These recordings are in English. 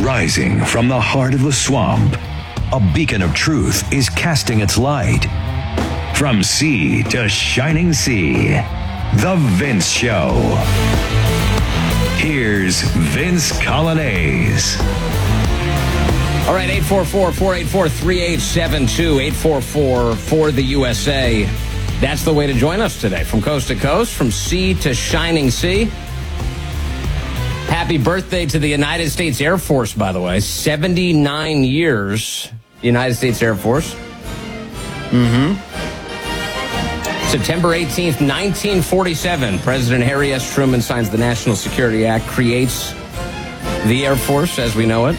Rising from the heart of the swamp, a beacon of truth is casting its light. From sea to shining sea, The Vince Show. Here's Vince Coglianese. All right, 844-484-3872, 844-4-the-USA. That's the way to join us today. From coast to coast, from sea to shining sea. Happy birthday to the United States Air Force, by the way. 79 years, United States Air Force. September 18th, 1947, President Harry S. Truman signs the National Security Act, creates the Air Force as we know it.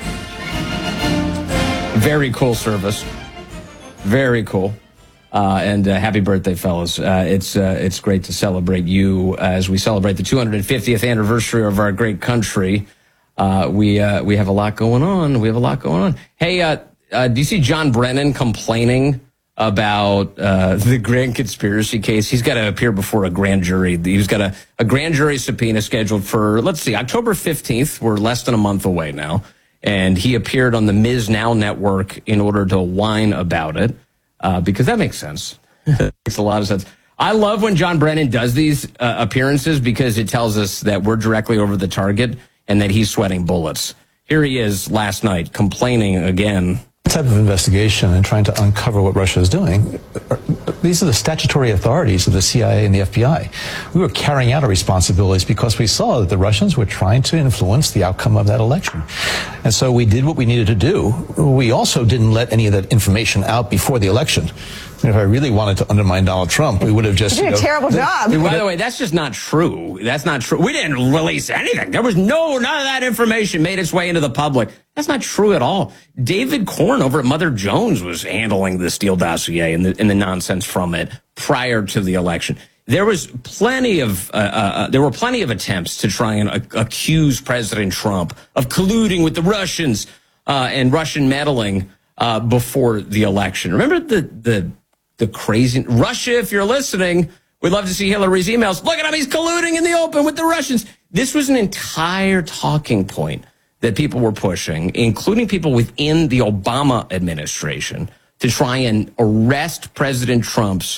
Very cool service. Very cool. And happy birthday, fellas. It's great to celebrate you as we celebrate the 250th anniversary of our great country. We have a lot going on. Hey, do you see John Brennan complaining about the grand conspiracy case? He's got to appear before a grand jury. He's got a grand jury subpoena scheduled for, let's see, October 15th. We're less than a month away now. And he appeared on the Ms. Now network in order to whine about it. Because that makes sense. It makes a lot of sense. I love when John Brennan does these appearances because it tells us that we're directly over the target and that he's sweating bullets. Here he is last night complaining again. Type of investigation and trying to uncover what Russia is doing. These are the statutory authorities of the CIA and the FBI. We were carrying out our responsibilities because we saw that the Russians were trying to influence the outcome of that election. And so we did what we needed to do. We also didn't let any of that information out before the election. And if I really wanted to undermine Donald Trump, we would have just... You did a terrible job. By the way, that's just not true. That's not true. We didn't release anything. There was none of that information made its way into the public. That's not true at all. David Corn over at Mother Jones was handling the Steele dossier and the nonsense from it prior to the election. There was plenty of there were plenty of attempts to try and accuse President Trump of colluding with the Russians and Russian meddling before the election. Remember the crazy Russia, if you're listening, we'd love to see Hillary's emails. Look at him, he's colluding in the open with the Russians. This was an entire talking point that people were pushing, including people within the Obama administration, to try and arrest President Trump's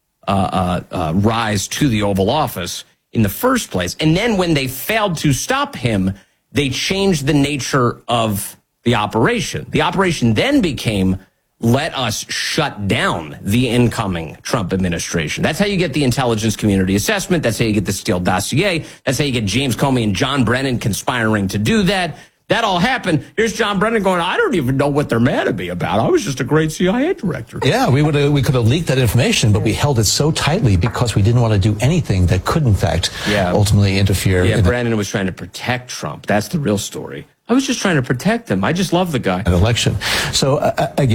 rise to the Oval Office in the first place. And then when they failed to stop him, they changed the nature of the operation. The operation then became, let us shut down the incoming Trump administration. That's how you get the intelligence community assessment. That's how you get the Steele dossier. That's how you get James Comey and John Brennan conspiring to do that. That all happened. Here's John Brennan going, I don't even know what they're mad at me about. I was just a great CIA director. Yeah, we could have leaked that information, but we held it so tightly because we didn't want to do anything that could, in fact, ultimately interfere. Yeah, Brennan was trying to protect Trump. That's the real story. I was just trying to protect him. I just love the guy. An election. So, again,